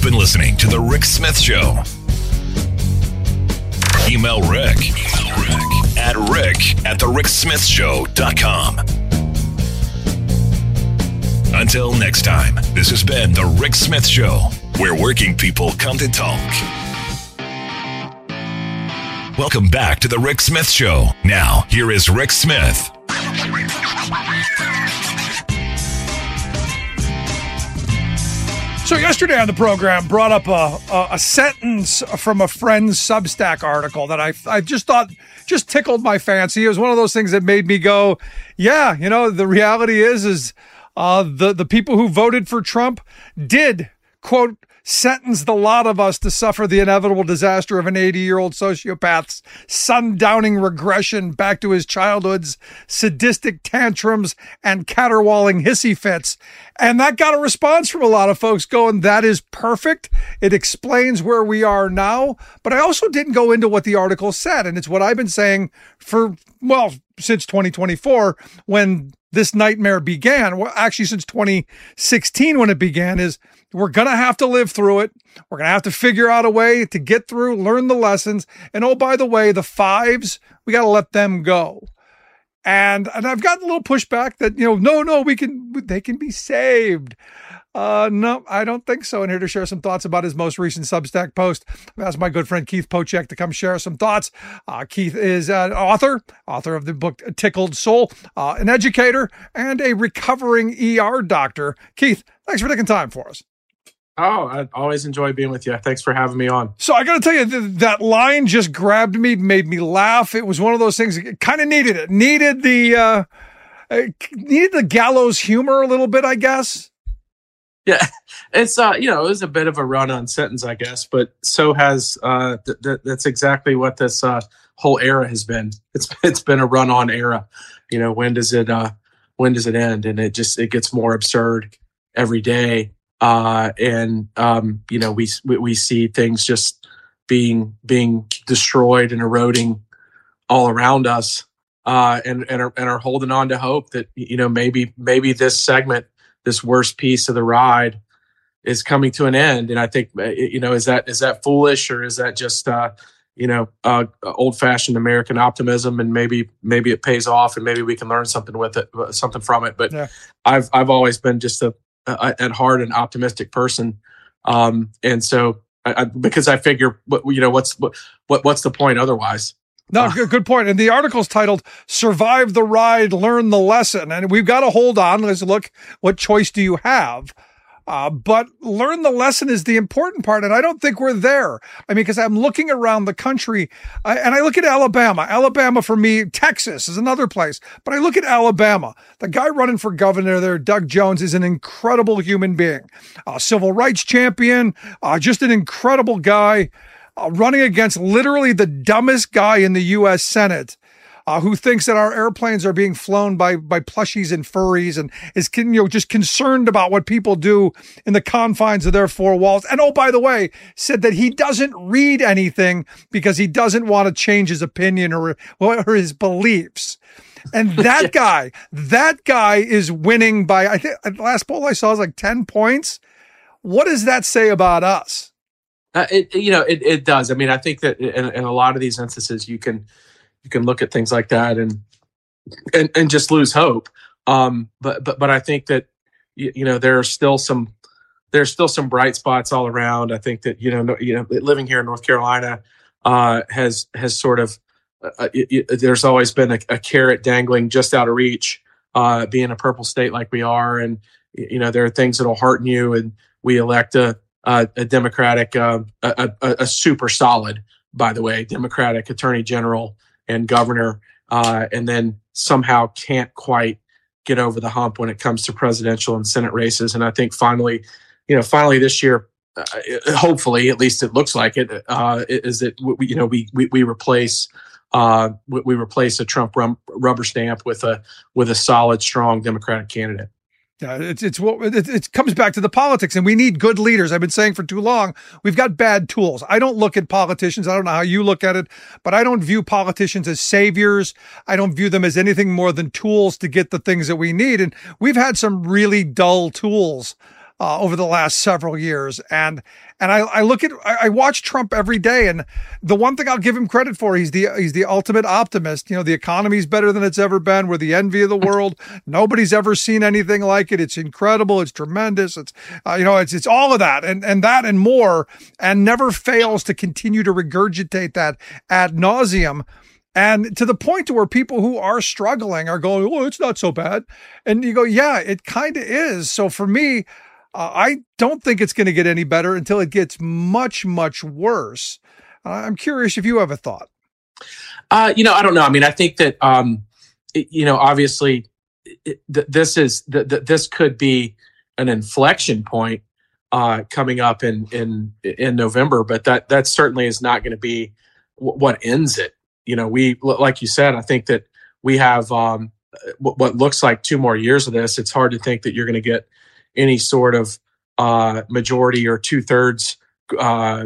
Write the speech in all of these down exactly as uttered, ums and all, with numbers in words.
been listening to The Rick Smith Show. Email Rick, Email Rick at rick at the rick smith show dot com. Until next time, this has been The Rick Smith Show, where working people come to talk. Welcome back to The Rick Smith Show. Now, here is Rick Smith. So yesterday on the program, brought up a, a, a sentence from a friend's Substack article that I, I just thought just tickled my fancy. It was one of those things that made me go, yeah, you know, the reality is, is uh, the, the people who voted for Trump did, quote, sentence the lot of us to suffer the inevitable disaster of an eighty-year-old sociopath's sundowning regression back to his childhood's sadistic tantrums and caterwauling hissy fits. And that got a response from a lot of folks going, that is perfect. It explains where we are now. But I also didn't go into what the article said. And it's what I've been saying for, well, since twenty twenty-four, when this nightmare began. Well, actually, since twenty sixteen, when it began, is we're going to have to live through it. We're going to have to figure out a way to get through, learn the lessons. And oh, by the way, the fives, we got to let them go. And and I've gotten a little pushback that, you know, no, no, we can, they can be saved. Uh, no, I don't think so. And here to share some thoughts about his most recent Substack post, I've asked my good friend Keith Pochek to come share some thoughts. Uh, Keith is an author, author of the book Tickled Soul, uh, an educator, and a recovering E R doctor. Keith, thanks for taking time for us. Oh, I always enjoy being with you. Thanks for having me on. So I got to tell you, th- that line just grabbed me, made me laugh. It was one of those things, kind of needed it. Needed the, uh, needed the gallows humor a little bit, I guess. Yeah, it's, uh, you know, it was a bit of a run-on sentence, I guess, but so has, uh, th- th- that's exactly what this uh, whole era has been. It's It's been a run-on era. You know, when does it, uh, when does it end? And it just, it gets more absurd every day. Uh, and, um, you know, we, we, we see things just being, being destroyed and eroding all around us, uh, and, and are, and are holding on to hope that, you know, maybe, maybe this segment, this worst piece of the ride is coming to an end. And I think, you know, is that, is that foolish, or is that just, uh, you know, uh, old fashioned American optimism? And maybe, maybe it pays off, and maybe we can learn something with it, something from it. But yeah. I've, I've always been just a, Uh, at heart, an optimistic person, um, and so I, I, because I figure, what, you know, what's what, what what's the point otherwise? No, uh, good, good point. And the article's titled "Survive the Ride, Learn the Lesson," and we've got to hold on. Let's look. What choice do you have? Uh, but learn the lesson is the important part. And I don't think we're there. I mean, because I'm looking around the country uh, and I look at Alabama. Alabama for me, Texas is another place. But I look at Alabama. The guy running for governor there, Doug Jones, is an incredible human being, a civil rights champion, uh, just an incredible guy uh, running against literally the dumbest guy in the U S Senate. Uh, who thinks that our airplanes are being flown by by plushies and furries, and is you know just concerned about what people do in the confines of their four walls. And oh, by the way, said that he doesn't read anything because he doesn't want to change his opinion or, or his beliefs. And that guy, that guy is winning by, I think the last poll I saw was like ten points. What does that say about us? Uh, it, you know, it, it does. I mean, I think that in, in a lot of these instances, you can, you can look at things like that and, and, and just lose hope. Um, but, but, but I think that, you, you know, there are still some, there's still some bright spots all around. I think that, you know, no, you know, living here in North Carolina, uh, has, has sort of, uh, it, it, there's always been a, a carrot dangling just out of reach, uh, being a purple state like we are. And, you know, there are things that'll hearten you, and we elect a, a, a Democratic, uh, a, a, a super solid, by the way, Democratic attorney general and governor, uh, and then somehow can't quite get over the hump when it comes to presidential and Senate races. And I think finally, you know, finally this year, uh, hopefully, at least it looks like it, uh, is that we, you know, we we, we replace uh, we, we replace a Trump rum, rubber stamp with a with a solid, strong Democratic candidate. Yeah, it's it's what it, it comes back to the politics, and we need good leaders. I've been saying for too long, we've got bad tools. I don't look at politicians. I don't know how you look at it, but I don't view politicians as saviors. I don't view them as anything more than tools to get the things that we need. And we've had some really dull tools uh, over the last several years. And and I, I look at I, I watch Trump every day, and the one thing I'll give him credit for, he's the he's the ultimate optimist. You know, the economy's better than it's ever been. We're the envy of the world. Nobody's ever seen anything like it. It's incredible. It's tremendous. It's uh, you know, it's it's all of that and and that and more, and never fails to continue to regurgitate that ad nauseum. And to the point to where people who are struggling are going, oh, it's not so bad. And you go, yeah, it kind of is. So for me, uh, I don't think it's going to get any better until it gets much, much worse. Uh, I'm curious if you have a thought. Uh, you know, I don't know. I mean, I think that, um, it, you know, obviously it, th- this is, th- th- this could be an inflection point uh, coming up in, in, in November, but that, that certainly is not going to be w- what ends it. You know, we, like you said, I think that we have um, what looks like two more years of this. It's hard to think that you're going to get any sort of uh, majority or two thirds uh,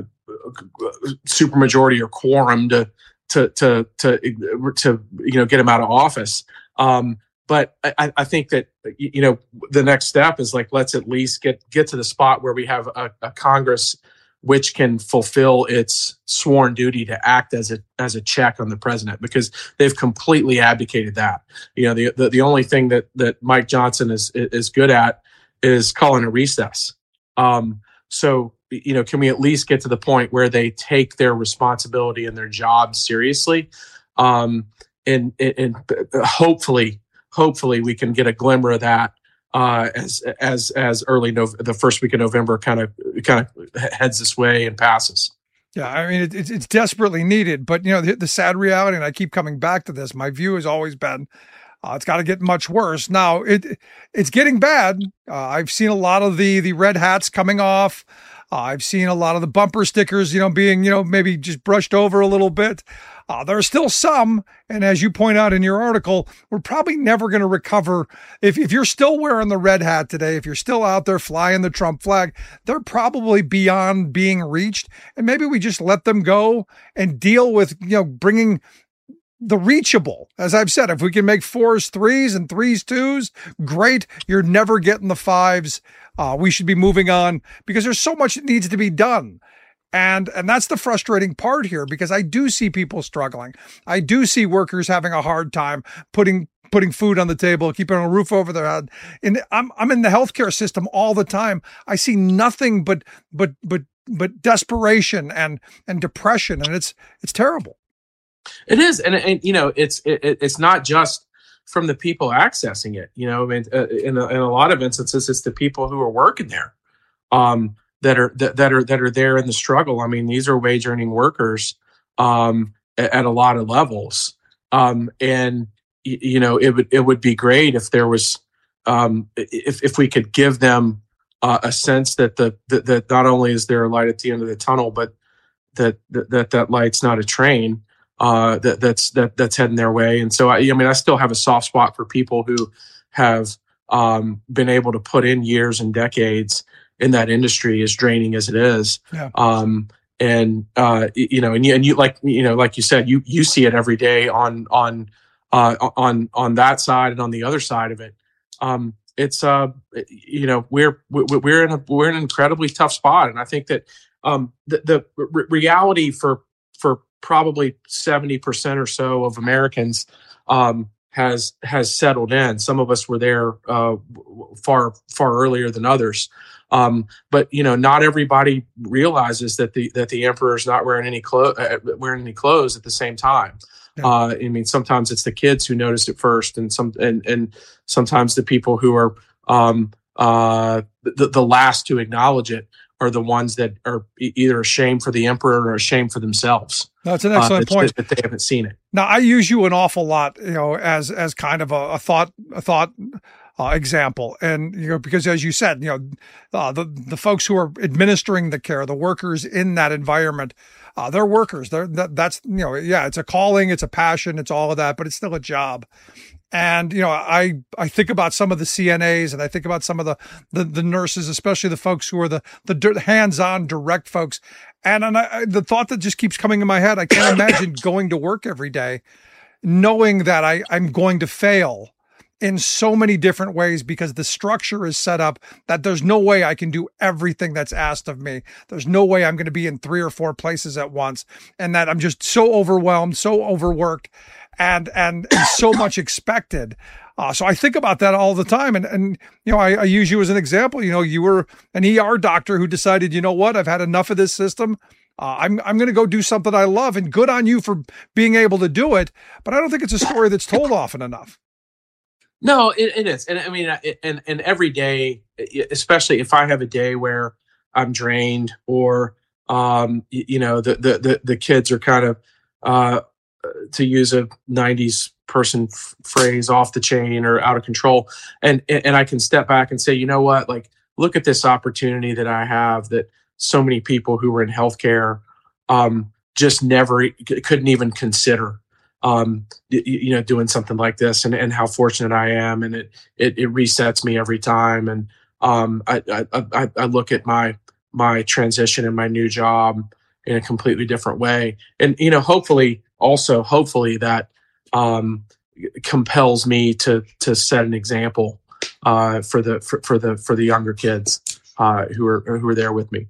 supermajority or quorum to to to to to you know get him out of office. Um, but I, I think that you know the next step is like let's at least get get to the spot where we have a, a Congress which can fulfill its sworn duty to act as a as a check on the president, because they've completely abdicated that. You know, the the, the only thing that that Mike Johnson is is good at is calling a recess. Um, so, you know, can we at least get to the point where they take their responsibility and their job seriously? Um, and, and hopefully, hopefully we can get a glimmer of that uh, as as as early Nov- the first week of November kind of kind of heads this way and passes. Yeah, I mean, it, it's it's desperately needed. But, you know, the, the sad reality, and I keep coming back to this, my view has always been uh, it's got to get much worse. Now, it it's getting bad. Uh, I've seen a lot of the the red hats coming off. Uh, I've seen a lot of the bumper stickers, you know, being, you know, maybe just brushed over a little bit. Uh, there are still some, and as you point out in your article, we're probably never going to recover. If if you're still wearing the red hat today, if you're still out there flying the Trump flag, they're probably beyond being reached. And maybe we just let them go and deal with, you know, bringing the reachable. As I've said, if we can make fours threes and threes twos, great. You're never getting the fives. Uh, we should be moving on because there's so much that needs to be done. And and that's the frustrating part here, because I do see people struggling. I do see workers having a hard time putting putting food on the table, keeping a roof over their head. And I'm I'm in the healthcare system all the time. I see nothing but but but but desperation and and depression, and it's it's terrible. It is, and, and you know, it's it, it's not just from the people accessing it. You know, I mean, uh, in a, in a lot of instances, it's the people who are working there. Um, that are that, that are that are there in the struggle. I mean, these are wage earning workers um, at, at a lot of levels, um, and y- you know it would it would be great if there was um, if if we could give them uh, a sense that the that, that not only is there a light at the end of the tunnel, but that that that, that light's not a train uh, that that's that that's heading their way. And so I, I mean, I still have a soft spot for people who have um, been able to put in years and decades in that industry, as draining as it is. Yeah. Um, and, uh, you know, and you, and you, like, you know, like you said, you, you see it every day on, on, uh, on, on that side and on the other side of it. Um, it's, uh, you know, we're, we're in a, we're in an incredibly tough spot. And I think that, um, the, the re- reality for, for probably seventy percent or so of Americans, um, has, has settled in. Some of us were there, uh, far, far earlier than others. Um, but you know, not everybody realizes that the that the emperor is not wearing any clothes uh, wearing any clothes at the same time. Yeah. Uh, I mean, sometimes it's the kids who notice it first, and some and and sometimes the people who are um, uh, the the last to acknowledge it are the ones that are either ashamed for the emperor or ashamed for themselves. That's an excellent uh, point. That they haven't seen it. Now, I use you an awful lot, you know, as as kind of a, a thought a thought. Uh, example. And, you know, because as you said, you know, uh, the, the folks who are administering the care, the workers in that environment, uh, they're workers. They're, that, that's, you know, yeah, it's a calling, it's a passion, it's all of that, but it's still a job. And, you know, I, I think about some of the C N As, and I think about some of the, the, the nurses, especially the folks who are the, the hands-on direct folks. And, and I, the thought that just keeps coming in my head, I can't imagine going to work every day knowing that I, I'm going to fail in so many different ways because the structure is set up that there's no way I can do everything that's asked of me. There's no way I'm going to be in three or four places at once, and that I'm just so overwhelmed, so overworked, and and, and so much expected. Uh, so I think about that all the time. And, and you know, I, I use you as an example. You know, you were an E R doctor who decided, you know what, I've had enough of this system. Uh, I'm I'm going to go do something I love, and good on you for being able to do it. But I don't think it's a story that's told often enough. No, it, it is. And I mean, it, and, and every day, especially if I have a day where I'm drained or, um, you, you know, the, the, the, the kids are kind of, uh, to use a nineties person f- phrase, off the chain or out of control. And, and I can step back and say, you know what, like, look at this opportunity that I have that so many people who were in healthcare, um, just never couldn't even consider. Um, you, you know, doing something like this, and, and how fortunate I am, and it, it, it resets me every time. And, um, I, I, I, I look at my, my transition and my new job in a completely different way. And, you know, hopefully also, hopefully that, um, compels me to, to set an example, uh, for the, for, for the, for the younger kids, uh, who are, who are there with me.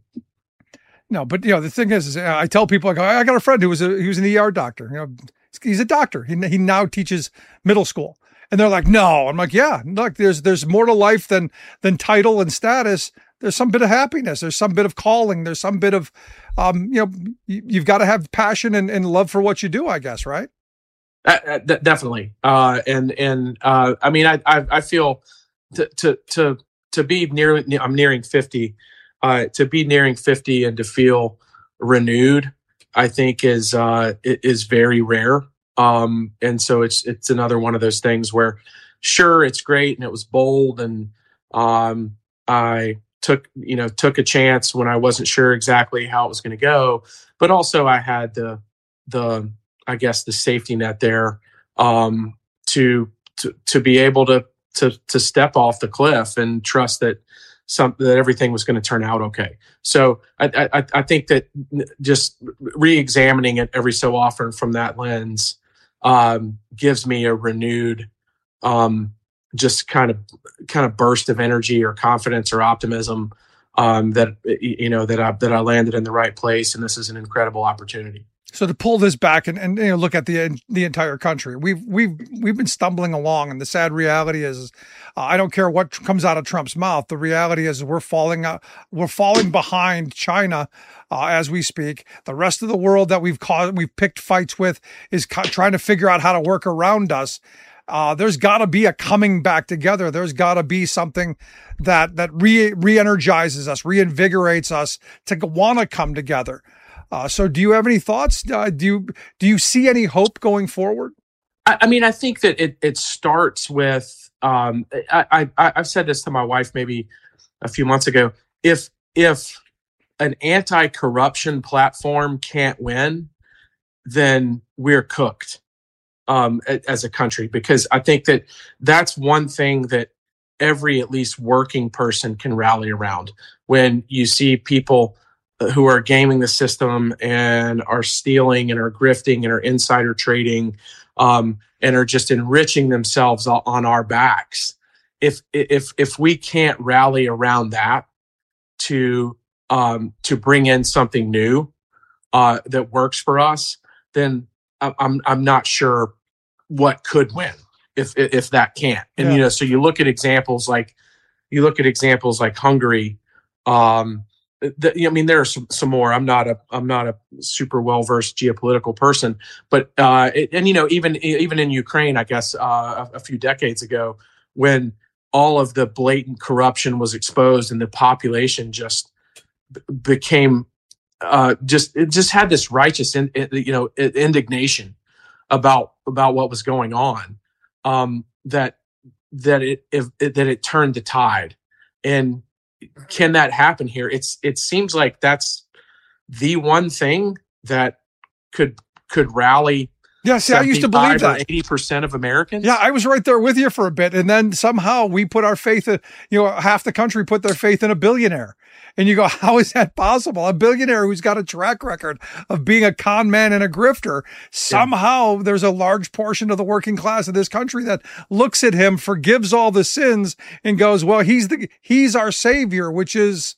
No, but you know, the thing is, is I tell people, like, I got a friend who was a, he was an E R doctor, you know, he's a doctor. He he now teaches middle school, and they're like, "No." I'm like, "Yeah, look, there's there's more to life than than title and status. There's some bit of happiness. There's some bit of calling. There's some bit of, um, you know, you, you've got to have passion and, and love for what you do, I guess, right?" Uh, uh, d- definitely. Uh, and and uh, I mean, I I, I feel to to to to be near. I'm nearing fifty. Uh, to be nearing fifty and to feel renewed, I think is uh, is very rare. Um, and so it's it's another one of those things where, sure, it's great and it was bold, and um, I took you know took a chance when I wasn't sure exactly how it was going to go, but also I had the the I guess the safety net there, um, to to to be able to to to step off the cliff and trust that. Some, that everything was going to turn out okay. So I, I, I think that just re-examining it every so often from that lens um, gives me a renewed, um, just kind of kind of burst of energy or confidence or optimism um, that you know that I that I landed in the right place, and this is an incredible opportunity. So to pull this back and, and you know, look at the the entire country, we've we've we've been stumbling along, and the sad reality is, uh, I don't care what comes out of Trump's mouth. The reality is we're falling out, we're falling behind China uh, as we speak. The rest of the world that we've caused, we've picked fights with, is co- trying to figure out how to work around us. Uh, there's got to be a coming back together. There's got to be something that that re re-energizes us, reinvigorates us to want to come together. Uh, so do you have any thoughts? Uh, do you, do you see any hope going forward? I, I mean, I think that it, it starts with, um, I, I, I've said this to my wife maybe a few months ago. If, if an anti-corruption platform can't win, then we're cooked, um, as a country, because I think that that's one thing that every, at least working person can rally around. When you see people who are gaming the system and are stealing and are grifting and are insider trading, um, and are just enriching themselves on our backs. If if if we can't rally around that to um, to bring in something new uh, that works for us, then I'm I'm not sure what could win if if that can't. And yeah. you know, so you look at examples like you look at examples like Hungary. Um, The, I mean, there are some, some more. I'm not a I'm not a super well versed geopolitical person, but uh, it, and you know, even even in Ukraine, I guess uh, a, a few decades ago, when all of the blatant corruption was exposed and the population just b- became uh, just it just had this righteous in, you know indignation about about what was going on, um, that that it if, that it turned the tide. And can that happen here? It's it seems like that's the one thing that could could rally Yeah, see, I used to believe that. eighty percent of Americans. Yeah, I was right there with you for a bit. And then somehow we put our faith in, you know, half the country put their faith in a billionaire. And you go, how is that possible? A billionaire who's got a track record of being a con man and a grifter. Somehow yeah. there's a large portion of the working class of this country that looks at him, forgives all the sins, and goes, well, he's the he's our savior, which is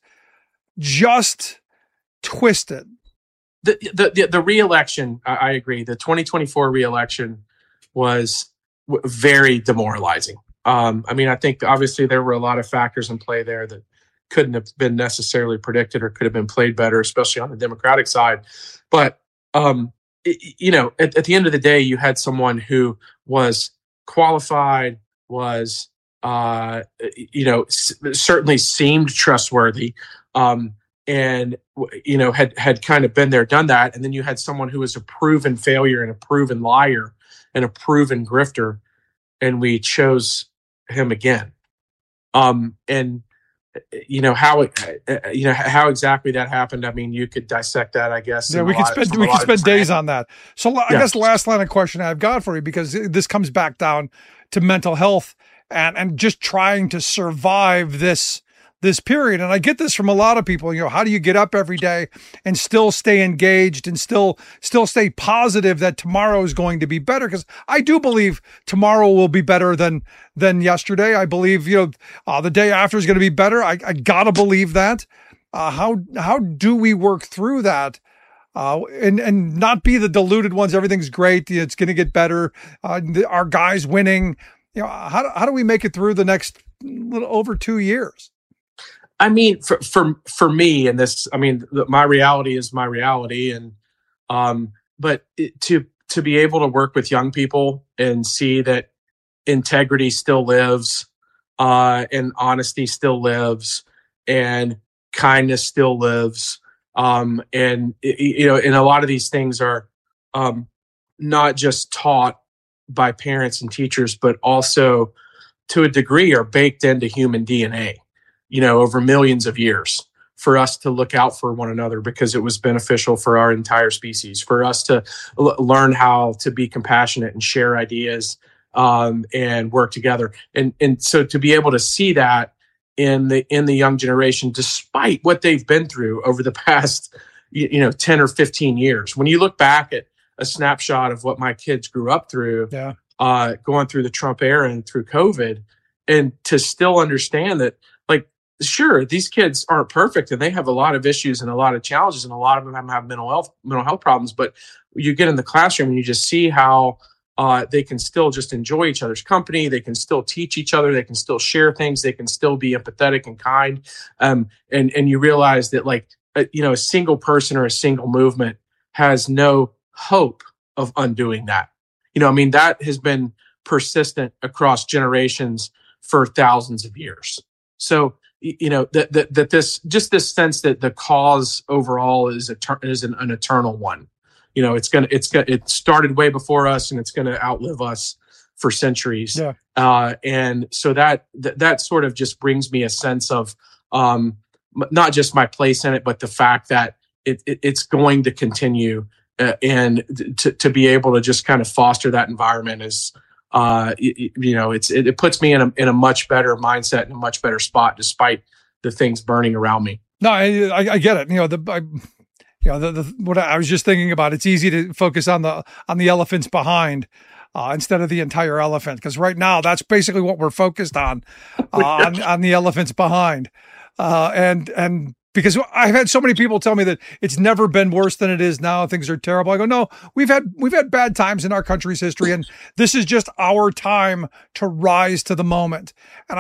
just twisted. The, the the the re-election, I, I agree. The twenty twenty-four re-election was w- very demoralizing. Um, I mean, I think obviously there were a lot of factors in play there that couldn't have been necessarily predicted or could have been played better, especially on the Democratic side. But um, it, you know, at, at the end of the day, you had someone who was qualified, was uh, you know, s- certainly seemed trustworthy. Um, and, you know, had, had kind of been there, done that. And then you had someone who was a proven failure and a proven liar and a proven grifter. And we chose him again. Um, and, you know, how, it, you know, how exactly that happened. I mean, you could dissect that, I guess. Yeah, we could spend, we could spend days on that. So I yeah. guess the last line of question I've got for you, because this comes back down to mental health and, and just trying to survive this, this period. And I get this from a lot of people, you know, how do you get up every day and still stay engaged and still, still stay positive that tomorrow is going to be better? Because I do believe tomorrow will be better than, than yesterday. I believe, you know, uh, the day after is going to be better. I, I gotta believe that. Uh, how, how do we work through that? Uh, and, and not be the deluded ones. Everything's great. It's going to get better. Uh, the, our guys winning, you know, how, how do we make it through the next little over two years? I mean, for, for, for me, and this, I mean, the, my reality is my reality. And, um, but it, to, to be able to work with young people and see that integrity still lives, uh, and honesty still lives and kindness still lives. Um, and, you know, and a lot of these things are, um, not just taught by parents and teachers, but also to a degree are baked into human D N A. You know, over millions of years for us to look out for one another because it was beneficial for our entire species, for us to l- learn how to be compassionate and share ideas um, and work together. And and so to be able to see that in the in the young generation, despite what they've been through over the past, you, you know, ten or fifteen years, when you look back at a snapshot of what my kids grew up through, yeah. uh, going through the Trump era and through COVID, and to still understand that, like, sure, these kids aren't perfect and they have a lot of issues and a lot of challenges and a lot of them have mental health, mental health problems. But you get in the classroom and you just see how uh, they can still just enjoy each other's company. They can still teach each other. They can still share things. They can still be empathetic and kind. Um, and, and you realize that, like, a, you know, a single person or a single movement has no hope of undoing that. You know, I mean, that has been persistent across generations for thousands of years. So, you know, that, that, that this, just this sense that the cause overall is, a, is an, an eternal one. You know, it's going to, it's going to, it started way before us and it's going to outlive us for centuries. Yeah. Uh, and so that, that, that sort of just brings me a sense of, um, not just my place in it, but the fact that it, it it's going to continue, uh, and to, to be able to just kind of foster that environment is, Uh, you, you know, it's it, it puts me in a in a much better mindset and a much better spot, despite the things burning around me. No, I, I, I get it. You know, the, I, you know, the, the what I was just thinking about. It's easy to focus on the on the elephants behind uh, instead of the entire elephant, because right now that's basically what we're focused on uh, on, on the elephants behind, uh, and and. Because I've had so many people tell me that it's never been worse than it is now. Things are terrible. I go, no, we've had we've had bad times in our country's history, and this is just our time to rise to the moment. And